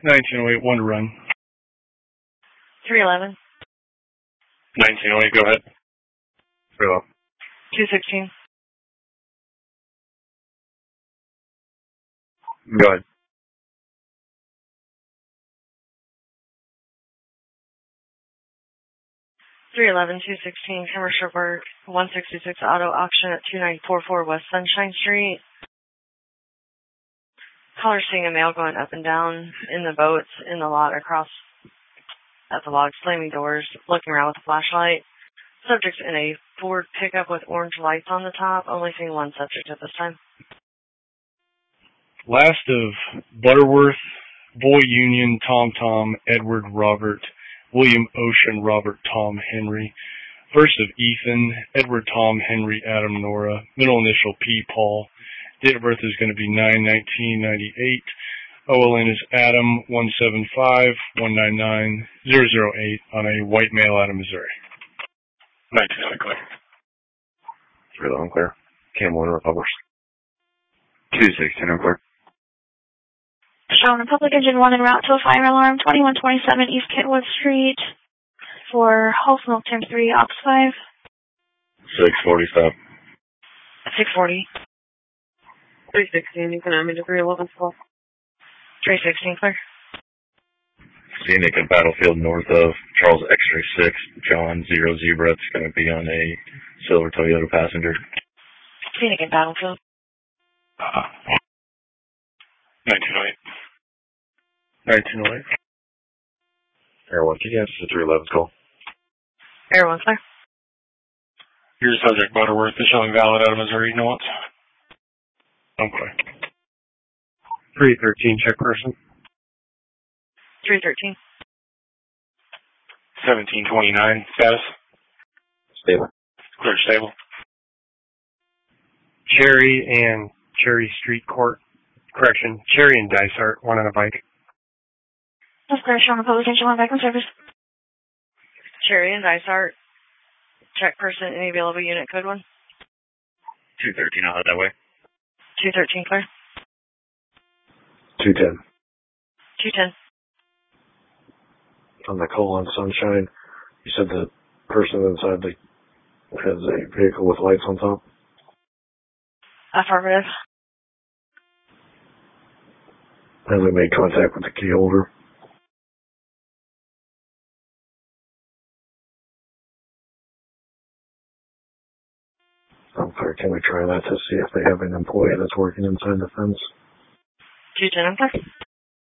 1908, one to run. 311. 1908, go ahead. 216. Go ahead. 311, 216, commercial work, 166 auto auction at 2944 West Sunshine Street. Caller seeing a male going up and down in the boats in the lot across at the log, slamming doors, looking around with a flashlight. Subject's in a Ford pickup with orange lights on the top. Only seeing one subject at this time. Last of Butterworth, Boy Union, Tom, Edward Robert, William Ocean, Robert Tom Henry. First of Ethan, Edward Tom Henry, Adam Nora. Middle initial P. Paul. Date of birth is going to be 9/19/98. OLN is Adam 175-199-008 on a white male out of Missouri. 19 clear. 311 clear. Cam 1 Republic. 216 clear. Sean, Republic Engine 1 en route to a fire alarm, 2127 East Kentwood Street for Hulk Milk Tank 3, Ops 5. 640 stop. 640. 316, economy degree 11 full. 316, clear. Scenic at Battlefield north of Charles X-ray 6, John 0 Zebra. It's going to be on a silver Toyota Passenger. Scenic at Battlefield. 1908. 1908. Air 1, can you answer the 311's call? Air 1, clear. Your subject, Butterworth, is showing valid out of Missouri, nuance. Okay. 313, check person. 313. 1729, status? Stable. Clear, stable. Cherry and Cherry Street Court. Correction, Cherry and Dysart, one on a bike. That's clear, Sean, Republic Engine 1 back on service. Cherry and Dysart. Check person, any available unit code 1. 213, I'll head that way. 213, clear. 210. 210. On the call on Sunshine, you said the person inside has a vehicle with lights on top? Affirmative. And we made contact with the key holder. Okay, can we try that to see if they have an employee that's working inside the fence? 210, clear.